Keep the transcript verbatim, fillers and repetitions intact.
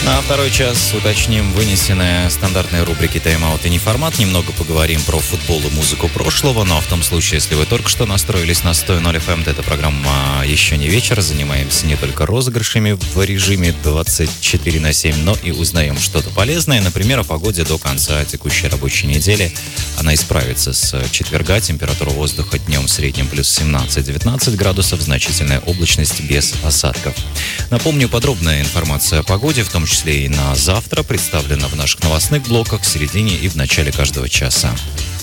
На второй час уточним вынесенные стандартные рубрики «Тайм-аут» и «Неформат». Немного поговорим про футбол и музыку прошлого, но в том случае, если вы только что настроились на сто ноль эф эм, то эта программа «Еще не вечер». Занимаемся не только розыгрышами в режиме двадцать четыре на семь, но и узнаем что-то полезное. Например, о погоде до конца текущей рабочей недели. Она исправится с четверга. Температура воздуха днем в среднем плюс семнадцать-девятнадцать градусов. Значительная облачность без осадков. Напомню, подробная информация о погоде, в том числе и на завтра, представлена в наших новостных блоках в середине и в начале каждого часа.